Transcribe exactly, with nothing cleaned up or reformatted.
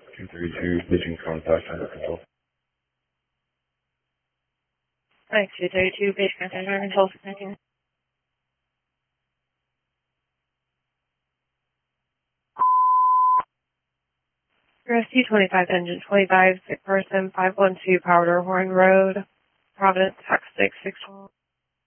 two thirty-two, Beijing contact under control. Alright, two thirty-two, Beijing contact under control. Connecting. Rescue twenty-five, engine twenty-five, sick person, five one two, Power Door, Horn Road, Providence, Texas six six one.